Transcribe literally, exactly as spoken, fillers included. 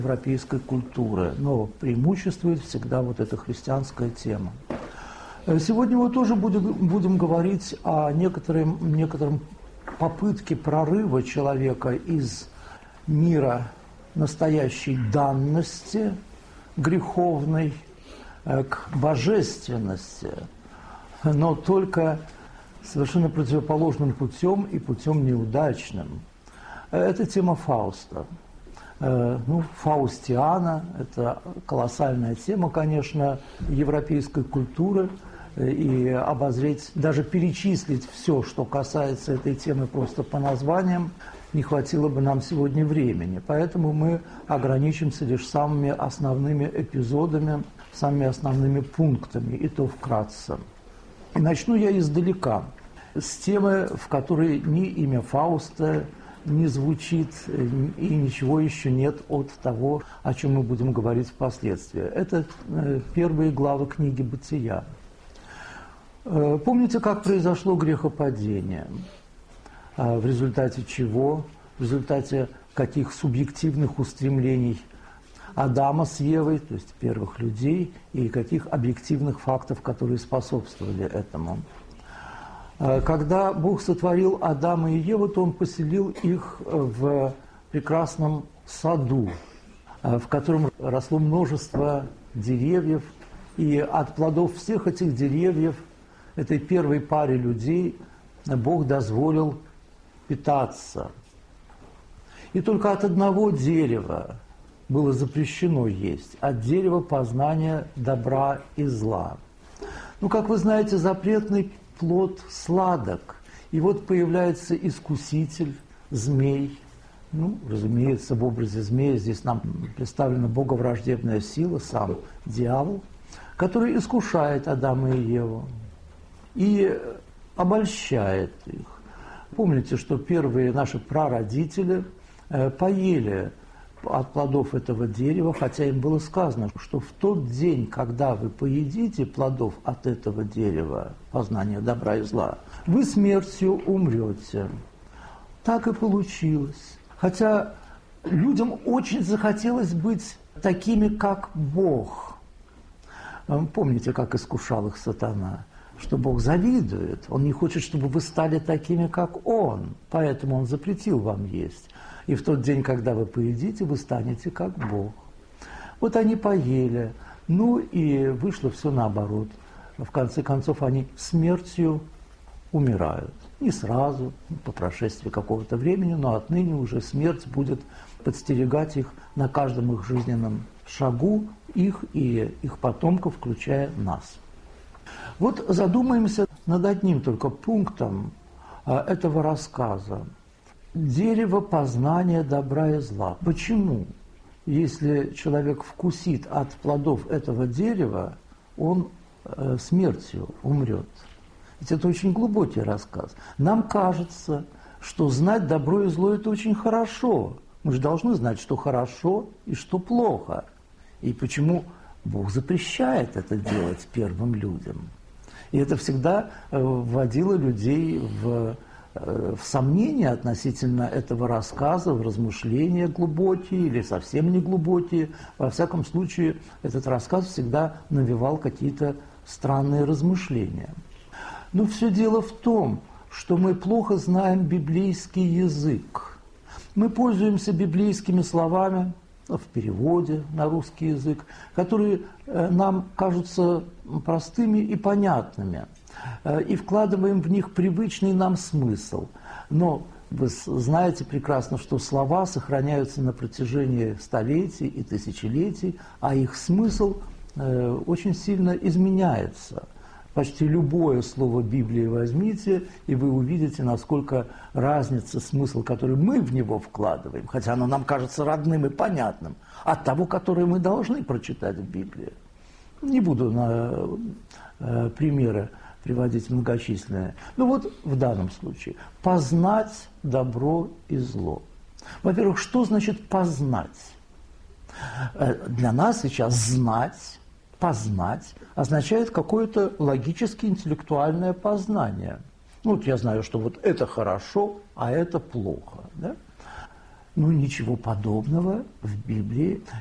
европейской культуры, но преимуществует всегда вот эта христианская тема. Сегодня мы тоже будем, будем говорить о некотором, некотором попытке прорыва человека из мира настоящей данности греховной к божественности, но только совершенно противоположным путем и путем неудачным. Это тема Фауста. Ну, Фаустиана – это колоссальная тема, конечно, европейской культуры, и обозреть, даже перечислить все, что касается этой темы просто по названиям, не хватило бы нам сегодня времени. Поэтому мы ограничимся лишь самыми основными эпизодами, самыми основными пунктами, и то вкратце. И начну я издалека, с темы, в которой ни имя Фауста не звучит и ничего еще нет от того, о чем мы будем говорить впоследствии. Это первые главы книги «Бытия». Помните, как произошло грехопадение? В результате чего? В результате каких субъективных устремлений Адама с Евой, то есть первых людей, и каких объективных фактов, которые способствовали этому. Когда Бог сотворил Адама и Еву, то Он поселил их в прекрасном саду, в котором росло множество деревьев, и от плодов всех этих деревьев этой первой паре людей Бог дозволил питаться. И только от одного дерева было запрещено есть, от дерева познания добра и зла. Ну, как вы знаете, запретный плод сладок. И вот появляется искуситель, змей. Ну, разумеется, в образе змея здесь нам представлена боговраждебная сила, сам дьявол, который искушает Адама и Еву и обольщает их. Помните, что первые наши прародители поели от плодов этого дерева, хотя им было сказано, что в тот день, когда вы поедите плодов от этого дерева, познания добра и зла, вы смертью умрете. Так и получилось. Хотя людям очень захотелось быть такими, как Бог. Помните, как искушал их сатана? Что Бог завидует. Он не хочет, чтобы вы стали такими, как Он. Поэтому Он запретил вам есть. И в тот день, когда вы поедите, вы станете как Бог. Вот они поели. Ну и вышло все наоборот. В конце концов, они смертью умирают. Не сразу, по прошествии какого-то времени, но отныне уже смерть будет подстерегать их на каждом их жизненном шагу, их и их потомков, включая нас. Вот задумаемся над одним только пунктом этого рассказа. Дерево познания добра и зла. Почему, если человек вкусит от плодов этого дерева, он э, смертью умрет? Ведь это очень глубокий рассказ. Нам кажется, что знать добро и зло – это очень хорошо. Мы же должны знать, что хорошо и что плохо. И почему Бог запрещает это делать первым людям? И это всегда вводило людей в, в сомнения относительно этого рассказа, в размышления глубокие или совсем не глубокие. Во всяком случае, этот рассказ всегда навевал какие-то странные размышления. Но все дело в том, что мы плохо знаем библейский язык. Мы пользуемся библейскими словами в переводе на русский язык, которые нам кажутся простыми и понятными, и вкладываем в них привычный нам смысл. Но вы знаете прекрасно, что слова сохраняются на протяжении столетий и тысячелетий, а их смысл очень сильно изменяется. Почти любое слово Библии возьмите, и вы увидите, насколько разница, смысл, который мы в него вкладываем, хотя оно нам кажется родным и понятным, от того, которое мы должны прочитать в Библии. Не буду на э, примеры приводить многочисленные. Но вот в данном случае познать добро и зло. Во-первых, что значит познать? Для нас сейчас знать, познать означает какое-то логически интеллектуальное познание. Ну, вот я знаю, что вот это хорошо, а это плохо. Да? Ну, ничего подобного в Библии